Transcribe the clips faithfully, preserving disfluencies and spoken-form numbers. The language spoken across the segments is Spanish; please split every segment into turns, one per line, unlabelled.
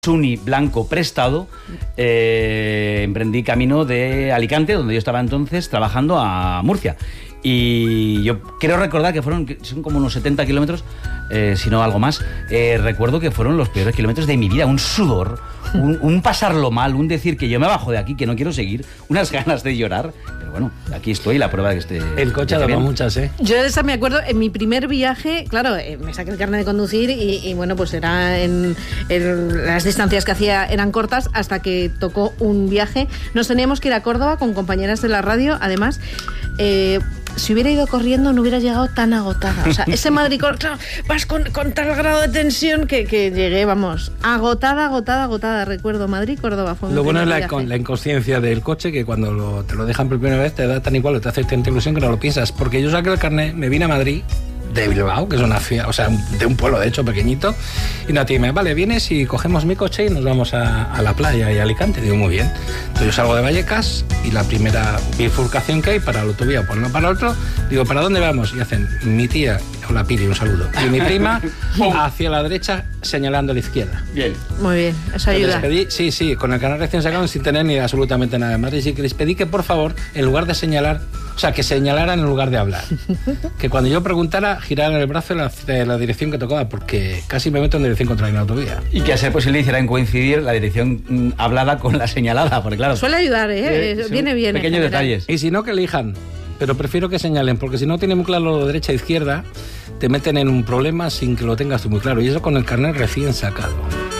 Suni blanco prestado, eh, emprendí camino de Alicante, donde yo estaba entonces, trabajando a Murcia. Y yo quiero recordar que fueron, son como unos setenta kilómetros, eh, si no algo más. Eh, recuerdo que fueron los peores kilómetros de mi vida, un sudor, un, un pasarlo mal, un decir que yo me bajo de aquí, que no quiero seguir, unas ganas de llorar. Pero bueno, aquí estoy, la prueba de que esté...
El coche ha dado muchas, ¿eh?
Yo de esa me acuerdo, en mi primer viaje, claro, eh, me saqué el carnet de conducir y, y bueno, pues era en, en las distancias que hacía eran cortas hasta que tocó un viaje. Nos teníamos que ir a Córdoba con compañeras de la radio, además... Eh, si hubiera ido corriendo no hubiera llegado tan agotada. O sea, ese Madrid, claro, vas con, con tal grado de tensión que, que llegué, vamos, agotada, agotada, agotada. Recuerdo Madrid, Córdoba. Fue
lo bueno es la, la inconsciencia del coche, que cuando lo, te lo dejan por primera vez te da tan igual, te hace tanta ilusión que no lo piensas. Porque yo saqué el carnet, me vine a Madrid, de Bilbao, que es una fiesta, o sea, de un pueblo de hecho pequeñito, y una tía me dice, vale, vienes y cogemos mi coche y nos vamos a, a la playa y a Alicante. Digo, muy bien. Entonces yo salgo de Vallecas y la primera bifurcación que hay para la autovía, por uno para el otro, digo, ¿para dónde vamos? Y hacen mi tía, hola Piri, un saludo, y mi prima hacia la derecha señalando a la izquierda.
Bien.
Muy bien, eso ayuda.
Les pedí, sí, sí, con el canal recién sacado sin tener ni absolutamente nada de Madrid, y que les pedí que por favor, en lugar de señalar, o sea, que señalaran en lugar de hablar. Que cuando yo preguntara, giraran el brazo en la, en la dirección que tocaba, porque casi me meto en dirección contraria en la autovía.
Y que a ser posible hicieran coincidir la dirección mm, hablada con la señalada, porque claro...
Suele ayudar, ¿eh? eh viene bien.
Pequeños detalles.
Y si no, que elijan. Pero prefiero que señalen, porque si no tienen muy claro lo derecha e izquierda, te meten en un problema sin que lo tengas tú muy claro. Y eso con el carnet recién sacado.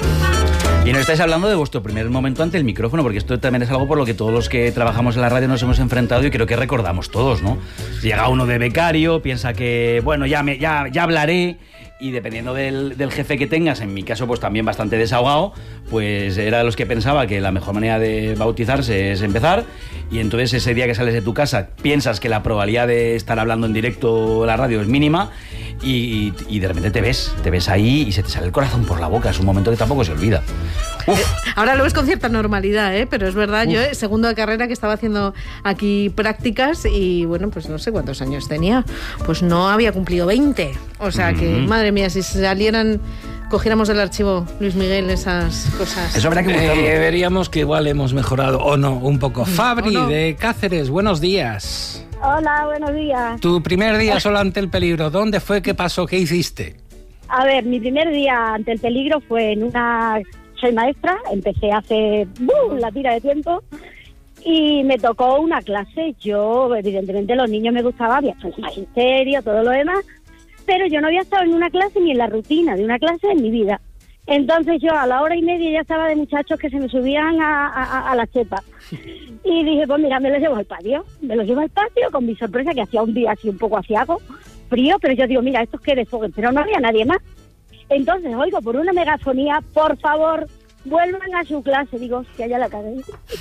Y nos estáis hablando de vuestro primer momento ante el micrófono, porque esto también es algo por lo que todos los que trabajamos en la radio nos hemos enfrentado y creo que recordamos todos, ¿no? Llega uno de becario, piensa que, bueno, ya, me, ya, ya hablaré, y dependiendo del, del jefe que tengas, en mi caso pues también bastante desahogado, pues era de los que pensaba que la mejor manera de bautizarse es empezar, y entonces ese día que sales de tu casa piensas que la probabilidad de estar hablando en directo en la radio es mínima, y, y de repente te ves, te ves ahí y se te sale el corazón por la boca. Es un momento que tampoco se olvida.
Uf. Ahora lo ves con cierta normalidad, ¿eh? Pero es verdad, Uf. yo segundo de carrera que estaba haciendo aquí prácticas y bueno, pues no sé cuántos años tenía, pues no había cumplido veinte, o sea que, mm-hmm. madre mía, si salieran, cogiéramos del archivo, Luis Miguel, esas cosas.
Eso habrá que buscarlo.
Eh, veríamos que igual hemos mejorado, o no, un poco. Fabri, no? de Cáceres, buenos días.
Hola, buenos días.
Tu primer día solo ante el peligro, ¿dónde fue? ¿Qué pasó? ¿Qué hiciste?
A ver, mi primer día ante el peligro fue en una... Soy maestra, empecé hace ¡bum! La tira de tiempo y me tocó una clase. Yo, evidentemente, los niños me gustaban, había estado en magisterio, todo lo demás, pero yo no había estado en una clase ni en la rutina de una clase en mi vida. Entonces yo a la hora y media ya estaba de muchachos que se me subían a, a, a la chepa. Y dije, pues mira, me los llevo al patio. Me los llevo al patio con mi sorpresa, que hacía un día así un poco aciago, frío, pero yo digo, mira, estos que desfoguen, pero no había nadie más. Entonces oigo por una megafonía, por favor, vuelvan a su clase. Digo, hostia, ya la cagué.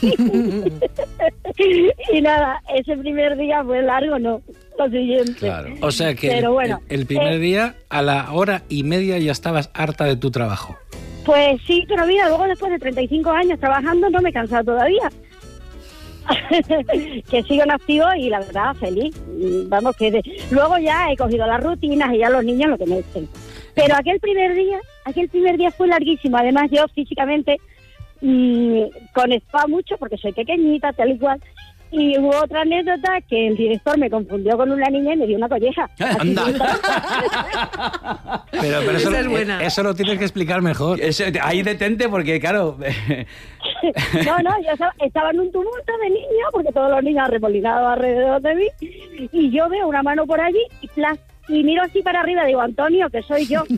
Y nada, ese primer día fue largo, no, lo siguiente.
Claro. O sea que
pero bueno,
el, el primer
eh, día,
a la hora y media ya estabas harta de tu trabajo.
Pues sí, pero mira, luego después de treinta y cinco años trabajando no me he cansado todavía. Que sigo en activo y la verdad, feliz. Vamos, que de... luego ya he cogido las rutinas y ya los niños lo que me dicen. Pero aquel primer día, aquel primer día fue larguísimo. Además, yo físicamente mmm, conectaba mucho porque soy pequeñita, tal y cual. Y hubo otra anécdota que el director me confundió con una niña y me dio una colleja.
¡Anda! pero pero eso,
es buena.
eso lo tienes que explicar mejor.
Eso, ahí detente porque, claro...
No, no, yo estaba, estaba en un tumulto de niños porque todos los niños arremolinados alrededor de mí. Y yo veo una mano por allí y plas. Y miro así para arriba y digo, Antonio, que soy yo.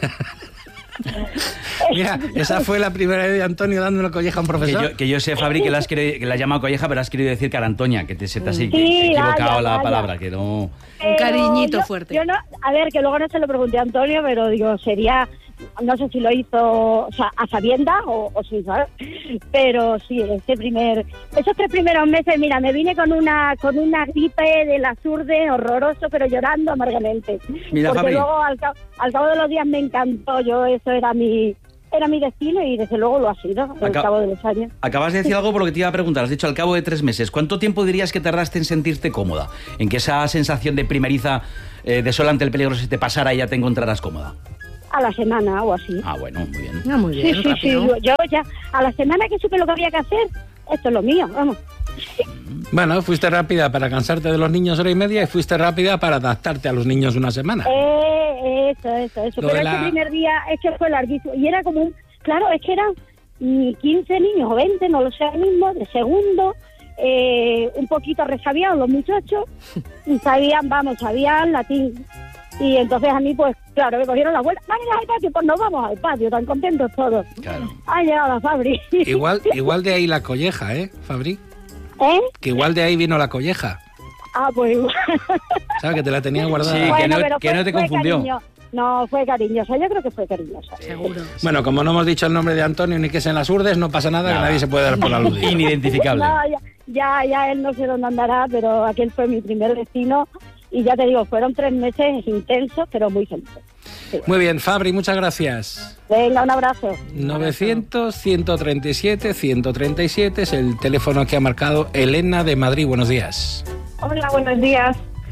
Mira, esa fue la primera vez de Antonio dando una colleja a un profesor.
Que yo, que yo sé, Fabri, que la has, querido, que la has llamado colleja, pero has querido decir carantoña, que te sientas así,
sí,
que he equivocado
vaya,
la
vaya.
palabra, que no...
Pero
un cariñito
yo,
fuerte.
Yo no, a ver, que luego no se lo pregunté a Antonio, pero digo, sería, no sé si lo hizo, o sea, a sabiendas o, o sin saber, pero sí, ese primer, esos tres primeros meses, mira, me vine con una con una gripe de la surde, horroroso, pero llorando amargamente.
Mira,
porque
Fabri.
luego al, al cabo de los días me encantó, yo eso era mi... Era mi destino y desde luego lo ha sido al
Acab-
cabo de los años.
Acabas de decir algo por lo que te iba a preguntar. Has dicho al cabo de tres meses. ¿Cuánto tiempo dirías que tardaste en sentirte cómoda? En que esa sensación de primeriza, eh, de sol ante el peligro, se te pasara y ya te encontraras cómoda.
a la semana o así.
Ah, bueno, muy bien.
Ah, muy bien,
Sí, sí, sí,
rápido.
yo ya, a la semana que supe lo que había que hacer, esto es lo mío, vamos.
Bueno, fuiste rápida para cansarte de los niños hora y media y fuiste rápida para adaptarte a los niños una semana.
Eh, eso, eso, eso.
Lo
Pero
de
ese
la-
primer día es que fue larguísimo. Y era como un... Claro, es que eran mm, quince niños o veinte, no lo sé ahora mismo, de segundo, eh, un poquito resabiados los muchachos, y sabían, vamos, sabían latín. Y entonces a mí, pues, claro, me cogieron la vuelta. ¡Vamos al patio! Pues nos vamos al patio, tan contentos todos.
Claro.
Ha llegado la Fabri.
Igual, igual de ahí la colleja, ¿eh, Fabri?
¿Eh?
Que igual de ahí vino la colleja.
Ah, pues igual.
¿Sabes? Que te la tenía guardada.
Sí, que no- que no te
fue
confundió.
cariño. No, fue cariñosa, yo creo que fue cariñosa.
Seguro.
Bueno, como no hemos dicho el nombre de Antonio ni que es en las urdes, no pasa nada,
Nada.
que nadie se puede dar por aludido.
Inidentificable.
No, ya, ya, ya él no sé dónde andará, pero aquel fue mi primer destino y ya te digo, fueron tres meses intensos, pero muy felices. Sí.
Muy bien, Fabri, muchas gracias.
Venga, un abrazo.
novecientos, ciento treinta y siete, ciento treinta y siete es el teléfono que ha marcado Elena de Madrid. Buenos días.
Hola, buenos días.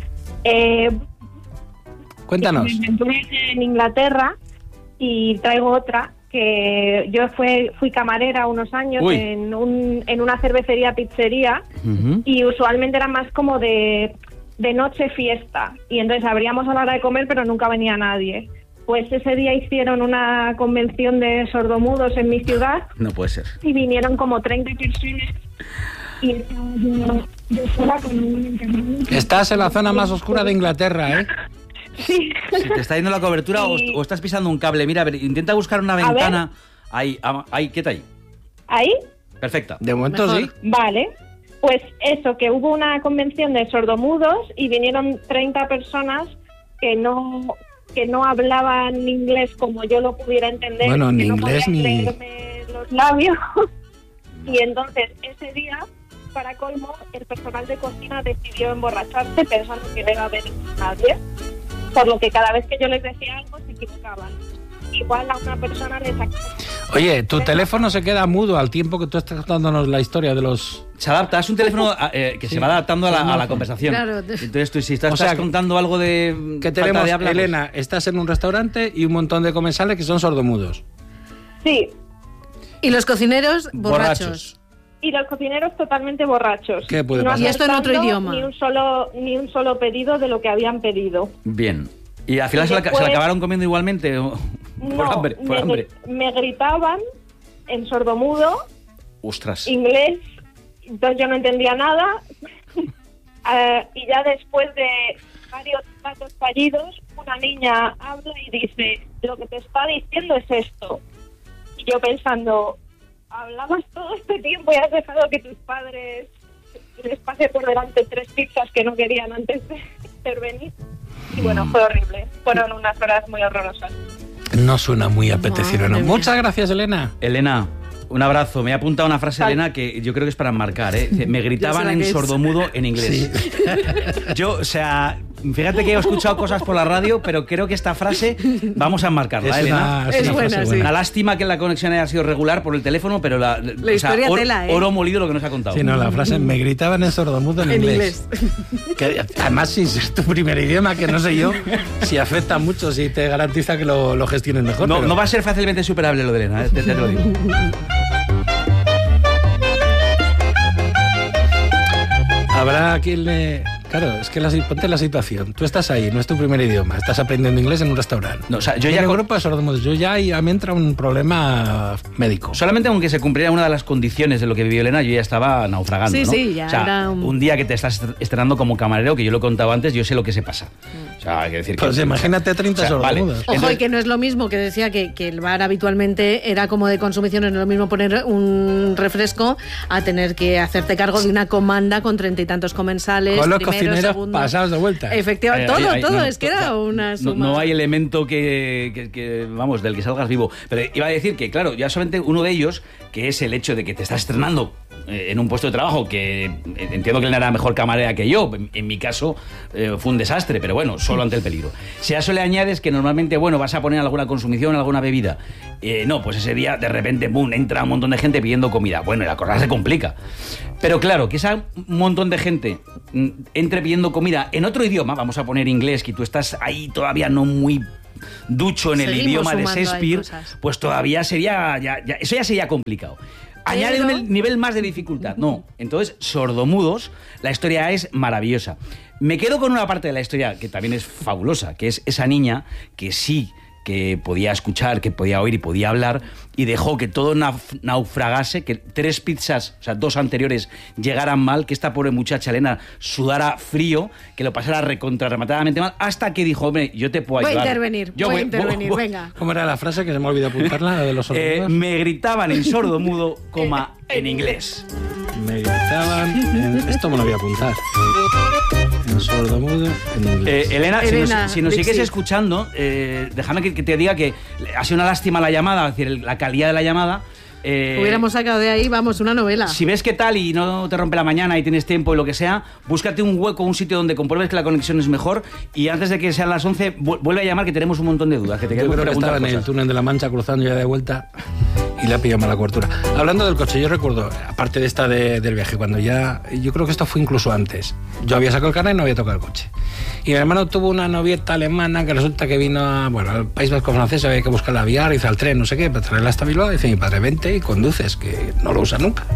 Eh,
Cuéntanos.
Me encontré en Inglaterra y traigo otra que yo fui, fui camarera unos años
Uy.
en, un, en una cervecería pizzería
Ujú.
y usualmente era más como de, de noche fiesta y entonces abríamos a la hora de comer pero nunca venía nadie. Pues ese día hicieron una convención de sordomudos en mi ciudad
No puede ser.
y vinieron como treinta personas y estaba yo, yo sola con un encargado.
Estás en la zona más oscura de Inglaterra, ¿eh?
Sí.
Si te está yendo la cobertura o,
Sí.
o estás pisando un cable, mira, a ver, intenta buscar una
ver.
ventana. Ahí, ah, ahí, ¿qué tal?
¿Ahí?
Perfecta.
De momento
Mejor.
sí.
Vale, pues eso, que hubo una convención de sordomudos y vinieron treinta personas que no que no hablaban inglés como yo lo pudiera entender.
Bueno, ni
que no
inglés
podían
ni-
leerme los labios. Y entonces, ese día, para colmo, el personal de cocina decidió emborracharse pensando que no iba a venir nadie. Por lo que cada vez que yo les decía algo, se equivocaban. Igual a una persona le sacó...
Oye, tu teléfono se queda mudo al tiempo que tú estás contándonos la historia de los...
Se adapta, es un teléfono a- eh, que
Sí.
se va adaptando a la, a la conversación.
Claro.
Entonces tú si estás,
O sea,
estás contando algo de
Que
falta
tenemos,
de habla, pues-
Elena, estás en un restaurante y un montón de comensales que son sordomudos.
Sí,
Y los cocineros borrachos.
Borrachos.
y los cocineros totalmente borrachos.
¿Qué puede
no
pasar?
Y esto en otro
aceptando
idioma.
Ni un solo ni un solo pedido de lo que habían pedido.
Bien. ¿Y al final
Y
se, la,
después-
se la acabaron comiendo igualmente? o- por
No,
hambre, por
me,
hambre.
me gritaban en sordomudo,
Ostras.
inglés, entonces yo no entendía nada. Eh, y ya después de varios platos fallidos, una niña habla y dice, lo que te está diciendo es esto. Y yo pensando, hablabas todo este tiempo y has dejado que tus padres les pase por delante tres pizzas que no querían antes de intervenir. Y bueno, fue horrible. Fueron unas horas muy horrorosas.
No suena muy apetecible, ¿no?
Madre mía.
Muchas gracias, Elena.
Elena, un abrazo. Me he apuntado una frase,
Tal.
Elena, que yo creo que es para enmarcar, ¿eh? Dice, me gritaban
la
en
que es.
sordomudo en inglés. Yo, o sea, fíjate que he escuchado cosas por la radio, pero creo que esta frase vamos a enmarcarla,
Es
¿eh, Elena?
una,
Es
una
buena,
frase
sí.
Una lástima que la conexión haya sido regular por el teléfono, pero la,
La historia
oro,
tela, ¿eh?
oro molido lo que nos ha contado.
Sí, no, la frase me gritaban en sordomudo en,
En
inglés.
inglés.
Que, además, si es tu primer idioma, que no sé yo, si afecta mucho, si te garantiza que lo, lo gestiones mejor.
No,
pero-
no va a ser fácilmente superable lo de Elena, ¿eh? te, te lo digo.
Habrá quien le... Claro, es que la, si- ponte la situación. Tú estás ahí, no es tu primer idioma, estás aprendiendo inglés en un restaurante.
No, o sea, yo
En
ya
un
con-
grupo de sordomudos, yo ya ahí me entra un problema médico.
Solamente aunque se cumpliera una de las condiciones de lo que vivió Elena, yo ya estaba naufragando,
Sí,
¿no?
sí, ya
o sea,
era
un...
un-
día que te estás estrenando como camarero, que yo lo he contado antes, yo sé lo que se pasa. O sea, hay que decir que...
Pues imagínate treinta
o sea, vale.
sordomudos.
Ojo,
Entonces-
y que no es lo mismo, que decía que, que el bar habitualmente era como de consumición, no es lo mismo poner un refresco a tener que hacerte cargo de una comanda con treinta y tantos comensales.
Con los
primeros,
cocineros
segundos.
pasados de vuelta.
Efectivamente,
Ay,
todo,
ay, ay,
todo,
no,
es que
o sea,
era una
no,
suma.
no hay elemento que, que- que, vamos, del que salgas vivo. Pero iba a decir que, claro, ya solamente uno de ellos, que es el hecho de que te estás estrenando eh, en un puesto de trabajo, que eh, entiendo que él era mejor camarera que yo, en, en mi caso eh, fue un desastre, pero bueno, solo ante el peligro. Si a eso le añades que normalmente, bueno, vas a poner alguna consumición, alguna bebida, eh, no, pues ese día de repente, boom, entra un montón de gente pidiendo comida. Bueno, y la cosa se complica. Pero claro, que esa un montón de gente mm, entre pidiendo comida en otro idioma, vamos a poner inglés, que tú estás ahí todavía no muy ducho en el
Seguimos
idioma de
sumando ahí
Shakespeare,
cosas.
pues todavía sería, ya, ya- eso ya sería complicado. Añade
Pero-
un nivel más de dificultad. No, entonces, sordomudos, la historia es maravillosa. Me quedo con una parte de la historia que también es fabulosa, que es esa niña que sí que podía escuchar, que podía oír y podía hablar, y dejó que todo nauf- naufragase, que tres pizzas, o sea, dos anteriores, llegaran mal, que esta pobre muchacha Elena sudara frío, que lo pasara recontrarrematadamente mal, hasta que dijo, hombre, yo te puedo
Voy a
ayudar.
intervenir,
Yo
voy a intervenir, venga.
¿Cómo era la frase que se me olvidó apuntarla, la de los
Eh,
sordomudos?
me gritaban en sordomudo, coma, en inglés.
Me gritaban... en- Esto me lo voy a apuntar. En sordomudo, en inglés.
Eh, Elena, si
Elena,
nos, si nos sigues
Dixit.
escuchando, eh, déjame que, que te diga que ha sido una lástima la llamada, es decir, el- la calidad de la llamada. eh,
Hubiéramos sacado de ahí, vamos, una novela.
Si ves qué tal y no te rompe la mañana y tienes tiempo y lo que sea, búscate un hueco, un sitio donde compruebes que la conexión es mejor y antes de que sean las once, vu- vuelve a llamar que tenemos un montón de dudas, que te
Yo
queremos
creo que
preguntar
estaba en el
cosas.
túnel de la Mancha cruzando ya de vuelta y le ha pillado mala cobertura. Hablando del coche, yo recuerdo, aparte de esta de- del viaje, cuando ya... Yo creo que esto fue incluso antes. Yo había sacado el carnet y no había tocado el coche. Y mi hermano tuvo una novieta alemana que resulta que vino a, bueno, al País Vasco francés, había que buscarla a Viar, hizo al tren, no sé qué, para traerla hasta Bilbao. Y dice, mi padre, vente y conduces, que no lo usa nunca.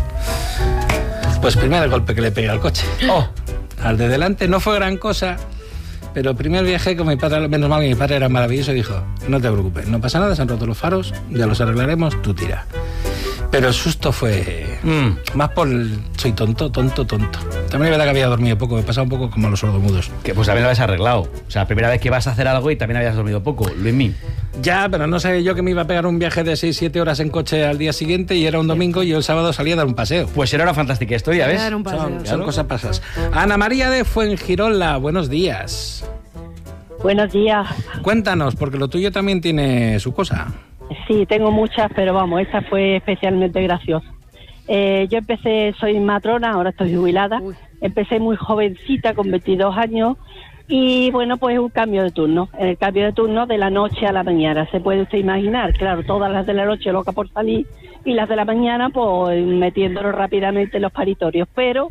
Pues primer golpe que le pegué al coche. Oh, al de delante no fue gran cosa, pero el primer viaje con mi padre, menos mal que mi padre era maravilloso, y dijo, no te preocupes, no pasa nada, se han roto los faros, ya los arreglaremos, tú tira. Pero el susto fue
Mm.
más por el... Soy tonto, tonto, tonto. También es verdad que había dormido poco, me pasaba un poco como a los sordomudos.
Que pues también lo habías arreglado. O sea, primera vez que vas a hacer algo y también habías dormido poco, Luismi.
Ya, pero no sabía yo que me iba a pegar un viaje de seis siete horas en coche al día siguiente y era un domingo y yo el sábado salía a dar un paseo.
Pues era una fantástica historia, ¿ves?
Dar un paseo.
Son, son
Claro.
cosas pasas. Ana María de Fuengirola, buenos días.
Buenos días.
Cuéntanos, porque lo tuyo también tiene su cosa.
Sí, tengo muchas, pero vamos, esta fue especialmente graciosa. Eh, yo empecé, soy matrona, ahora estoy jubilada.
Uy.
Empecé muy jovencita, con veintidós años, y bueno, pues un cambio de turno. El cambio de turno de la noche a la mañana, se puede usted imaginar. Claro, todas las de la noche loca por salir y las de la mañana pues metiéndolo rápidamente en los paritorios. Pero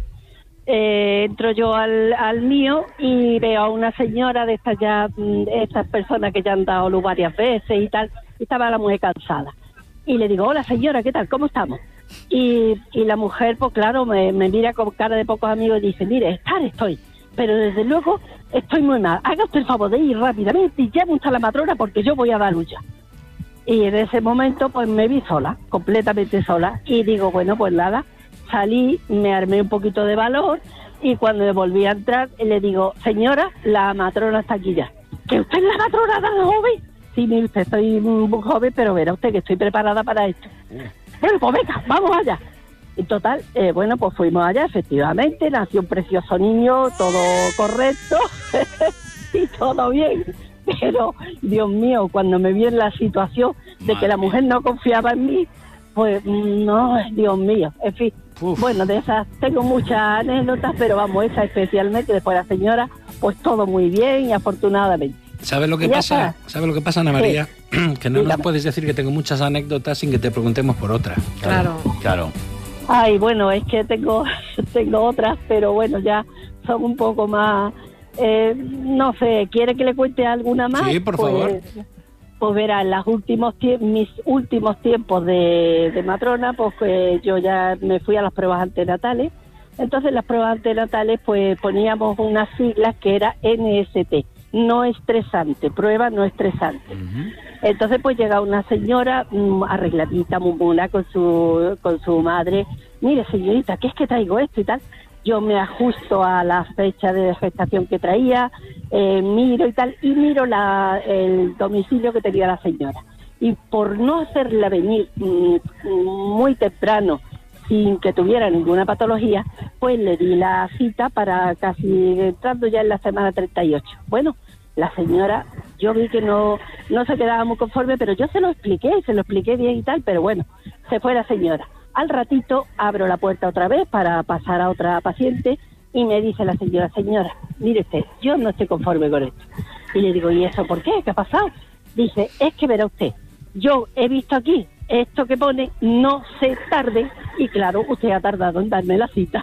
eh, entro yo al, al mío y veo a una señora de estas ya, mm, estas personas que ya han dado luz varias veces y tal, y estaba la mujer cansada. Y le digo, hola señora, ¿qué tal? ¿Cómo estamos? Y, y la mujer, pues claro, me, me mira con cara de pocos amigos y dice, mire, estar estoy, pero desde luego estoy muy mal. Haga usted el favor de ir rápidamente y llame usted a la matrona porque yo voy a dar lucha. Y en ese momento pues me vi sola, completamente sola, y digo, bueno, pues nada, salí, me armé un poquito de valor y cuando me volví a entrar le digo, señora, la matrona está aquí ya. ¿Que usted es la matrona tan joven? Sí, mire usted, soy muy joven, pero verá usted que estoy preparada para esto. Bueno, pues venga, vamos allá. En total, eh, bueno, pues fuimos allá, efectivamente, nació un precioso niño, todo correcto y todo bien. Pero, Dios mío, cuando me vi en la situación de que la mujer no confiaba en mí, pues, no, Dios mío, en fin.
Uf.
Bueno, de esas tengo muchas anécdotas, pero vamos, esa especialmente, después la señora, pues todo muy bien y afortunadamente.
¿Sabes lo que
Ya
pasa?
está.
¿Sabes lo que pasa, Ana María? Que no nos
Dígame.
puedes decir que tengo muchas anécdotas sin que te preguntemos por otra.
Claro.
Claro.
Ay, bueno, es que tengo tengo otras, pero bueno, ya son un poco más, eh, no sé, ¿quiere que le cuente alguna más?
Sí, por
Pues-
favor.
Pues verá, en los últimos tie- mis últimos tiempos de, de matrona, pues que yo ya me fui a las pruebas antenatales. Entonces las pruebas antenatales pues poníamos unas siglas que era N S T, no estresante, prueba no estresante. Entonces pues llega una señora mm, arregladita, muy mona, con su, con su madre. Mire señorita, ¿qué es que traigo esto y tal? Yo me ajusto a la fecha de gestación que traía, eh, miro y tal, y miro la, el domicilio que tenía la señora. Y por no hacerla venir mm, muy temprano, sin que tuviera ninguna patología, pues le di la cita para casi entrando ya en la semana treinta y ocho. Bueno, la señora, yo vi que no, no se quedaba muy conforme, pero yo se lo expliqué, se lo expliqué bien y tal, pero bueno, se fue la señora. Al ratito abro la puerta otra vez para pasar a otra paciente y me dice la señora, señora, mire usted, yo no estoy conforme con esto. Y le digo, ¿y eso por qué? ¿Qué ha pasado? Dice, es que verá usted, yo he visto aquí esto que pone no se tarde y claro, usted ha tardado en darme la cita.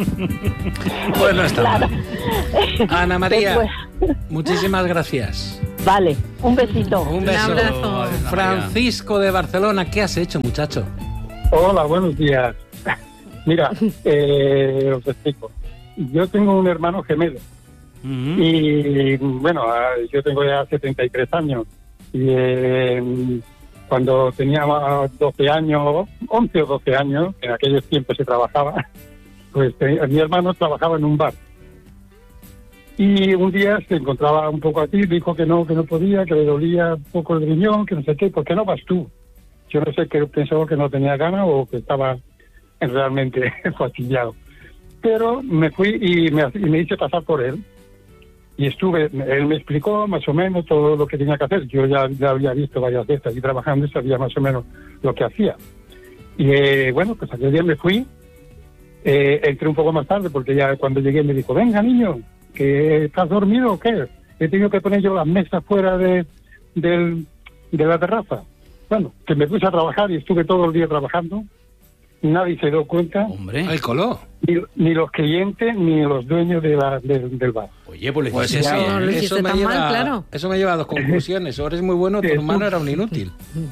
Pues no está
Claro.
mal. Ana María,
Después-
muchísimas gracias.
Vale, un besito.
Un beso.
Un abrazo.
Francisco de Barcelona, ¿qué has hecho, muchacho?
Hola, buenos días. Mira, eh, os explico. Yo tengo un hermano gemelo.
Ujú.
Y bueno, yo tengo ya setenta y tres años. Y eh, cuando tenía doce años, once o doce años, en aquellos tiempos se trabajaba, pues eh, mi hermano trabajaba en un bar. Y un día se encontraba un poco así, dijo que no, que no podía, que le dolía un poco el riñón, que no sé qué, ¿por qué no vas tú? Yo no sé, que pensaba que no tenía ganas o que estaba realmente fastidiado. Pero me fui y me, y me hice pasar por él. Y estuve, él me explicó más o menos todo lo que tenía que hacer. Yo ya, ya había visto varias veces allí trabajando y sabía más o menos lo que hacía. Y eh, bueno, pues aquel día me fui, eh, entré un poco más tarde porque ya cuando llegué me dijo, venga niño, ¿que estás dormido o qué? He tenido que poner yo las mesas fuera de, del, de la terraza. Bueno, que me puse a trabajar y estuve todo el día trabajando. Nadie se dio cuenta,
Hombre.
Ay, coló.
ni, ni los clientes ni los dueños de la, de- del bar.
Oye, pues le
Pues
hiciste
eso,
bien,
no lo
¿eh?
hiciste
eso, me
tan
lleva,
mal, claro.
eso me lleva a dos conclusiones. O eres muy bueno, tu
Sí,
hermano
tú.
era un inútil.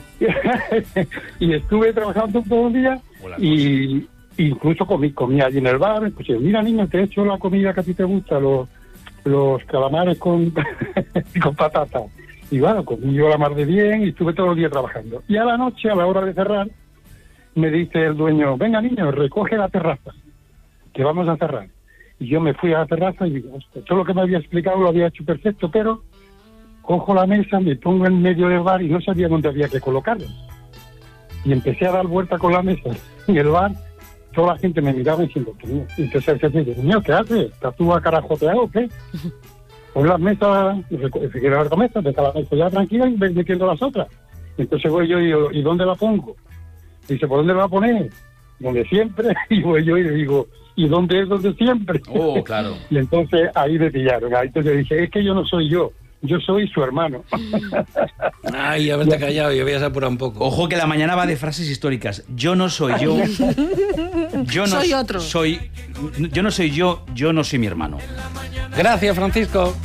Y estuve trabajando todo el día
Hola,
y incluso comí, comí allí en el bar. Pues mira niño, te he hecho la comida que a ti te gusta, los, los calamares con, con patata. Y bueno, comí yo la mar de bien y estuve todo el día trabajando. Y a la noche, a la hora de cerrar, me dice el dueño, venga niño, recoge la terraza, que vamos a cerrar. Y yo me fui a la terraza y digo, hostia, todo lo que me había explicado lo había hecho perfecto, pero cojo la mesa, me pongo en medio del bar y no sabía dónde había que colocarla. Y empecé a dar vuelta con la mesa y el bar, toda la gente me miraba diciendo, ¿qué? Y entonces el jefe dice, niño, ¿qué haces? ¿Estás tú a carajoteado o qué? Pon las mesas, se quiere dar la mesa, deja la mesa ya tranquila y ves metiendo las otras. Entonces voy yo y digo, ¿y dónde la pongo? Dice, ¿por dónde la va a poner? Donde siempre. Y voy yo y le digo, ¿y dónde es donde siempre?
Oh, claro.
Y entonces ahí me pillaron. Ahí entonces yo dije, es que yo no soy yo, yo soy su hermano.
Ay, haberte callado y habías apurado un poco.
Ojo que la mañana va de frases históricas. Yo no soy yo. Yo no
Soy
s-
otro.
Soy, yo no soy yo, yo no soy mi hermano.
Gracias, Francisco.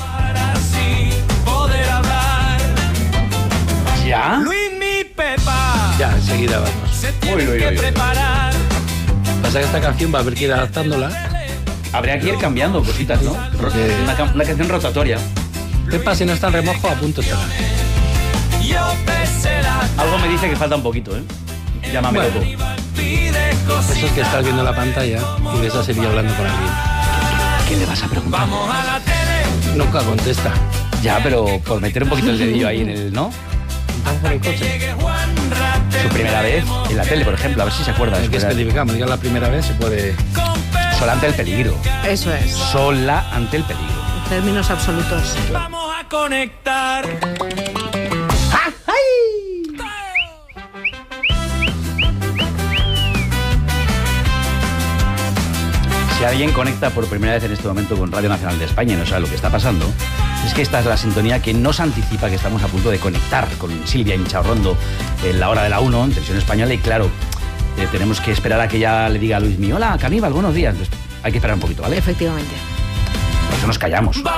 ¿Ya?
Ya, enseguida vamos.
Uy, uy, uy, uy.
Pasa que esta canción va a haber que ir adaptándola.
Habría que ir cambiando cositas, ¿no?
Porque-
Una, ca- una canción rotatoria.
¿Qué pasa si no está en remojo? A punto estará.
Algo me dice que falta un poquito, ¿eh? Llámame
Bueno.
loco.
Eso es que estás viendo la pantalla y ves a Sevilla hablando con alguien.
¿Qué le vas a preguntar?
Nunca contesta.
Ya, pero por meter un poquito el dedillo ahí en el, ¿no?
Vamos por el coche.
Su primera vez en la tele, por ejemplo, a ver si se acuerda.
Hay que especificamos, ya la primera vez se puede...
Sola ante el peligro.
Eso es,
Sola ante el peligro.
en términos absolutos.
Vamos a conectar.
Si alguien conecta por primera vez en este momento con Radio Nacional de España y no sabe lo que está pasando, es que esta es la sintonía que nos anticipa que estamos a punto de conectar con Silvia Inchaurrondo en la hora de la uno, en televisión española, y claro, eh, tenemos que esperar a que ella le diga a Luismi, hola, Caníbal, buenos días. Entonces, hay que esperar un poquito, ¿vale?
Efectivamente.
Por eso nos callamos.